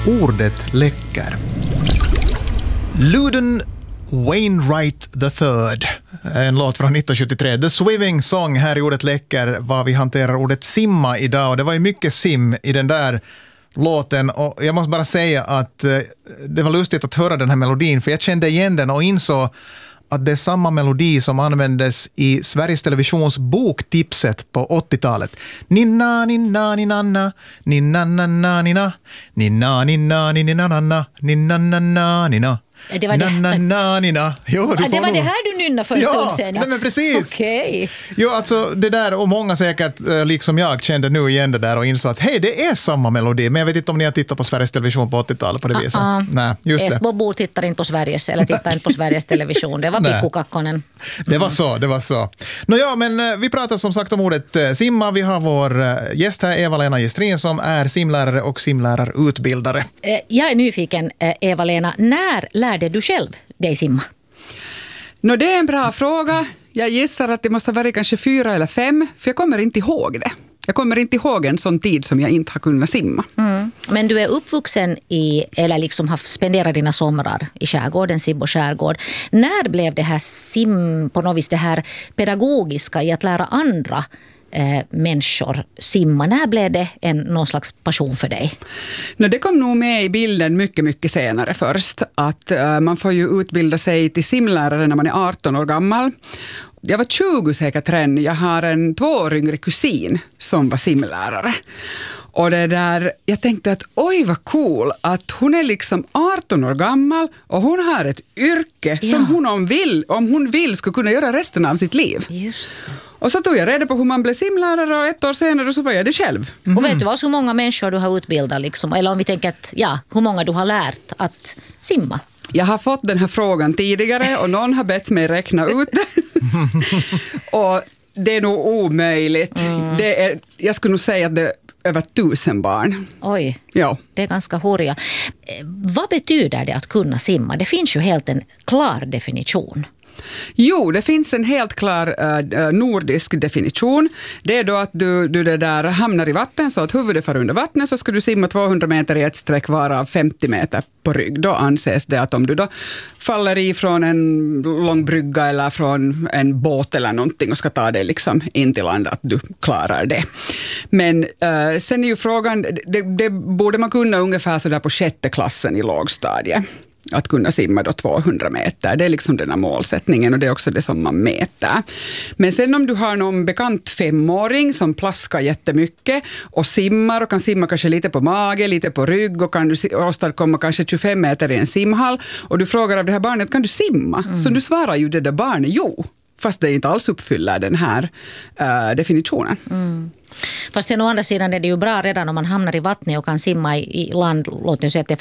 Ordet läcker. Luden Wainwright III, en låt från 1973. The Swimming Song här i ordet läcker, var vi hanterar ordet simma idag. Och det var ju mycket sim i den där låten. Och jag måste bara säga att det var lustigt att höra den här melodin, för jag kände igen den och insåg att det är samma melodi som användes i Sveriges Televisions boktipset på 80-talet. Ninna, ninna, ninna, ninna, ninna, ninna, ninna, ninna, ninna, ninna, ninna, ninna. Det var det. Det var det här du nynnade för en stund sedan. Ja, men precis. Okej. Jo, alltså det där, och många säkert liksom jag kände nu igen det där och insåg att hej, det är samma melodi. Men jag vet inte om ni har tittat på Sveriges Television på 80-talet på det viset. Nej, just det. Esbo tittar inte på Sveriges, eller tittar inte på Sveriges Television. Det var Pikku Kakkonen. Det var så. Nåja, men vi pratar som sagt om ordet simma. Vi har vår gäst här, Eva-Lena Gestrin, som är simlärare och simlärarutbildare. Jag är nyfiken, Eva-Lena. När lärde du själv dig simma? Det är en bra fråga. Jag gissar att det måste ha varit kanske 4 eller 5, för jag kommer inte ihåg det. Jag kommer inte ihåg en sån tid som jag inte har kunnat simma. Men du är uppvuxen i, eller liksom har spenderat dina somrar i skärgården, Sibbo skärgård. När blev det här på något vis det här pedagogiska i att lära andra människor simma? När blev det någon slags passion för dig? Det kom nog med i bilden mycket, mycket senare först. Att man får ju utbilda sig till simlärare när man är 18 år gammal. Jag var 20 säkert redan. Jag har en 2 år yngre kusin som var simlärare. Och det där, jag tänkte att oj vad cool att hon är liksom 18 år gammal och hon har ett yrke som hon om hon vill skulle kunna göra resten av sitt liv. Just det. Och så tog jag reda på hur man blev simlärare och 1 år senare så var jag det själv. Och vet du hur många människor du har utbildat liksom? Eller om vi tänker att, hur många du har lärt att simma? Jag har fått den här frågan tidigare och någon har bett mig räkna ut det. Och det är nog omöjligt. Jag skulle nog säga att det är över 1000 barn. Oj, ja. Det är ganska horriga. Vad betyder det att kunna simma? Det finns ju helt en klar definition. Jo, det finns en helt klar nordisk definition. Det är då att du det där hamnar i vatten, så att huvudet far under vattnet, så ska du simma 200 meter i ett sträck, vara 50 meter på rygg. Då anses det att om du då faller ifrån en lång brygga eller från en båt eller någonting och ska ta dig liksom in till land, att du klarar det. Men sen är ju frågan, det borde man kunna ungefär så där på 6:e klassen i lågstadiet. Att kunna simma då 200 meter. Det är liksom den här målsättningen och det är också det som man mäter. Men sen om du har någon bekant 5-åring som plaskar jättemycket och simmar och kan simma kanske lite på mage, lite på rygg och kan du åstadkomma kanske 25 meter i en simhall och du frågar av det här barnet, kan du simma? Så du svarar ju det där barnet, jo. Fast det inte alls uppfyller den här definitionen. Fast å andra sidan är det ju bra redan om man hamnar i vattnet och kan simma i land. Låt oss säga att det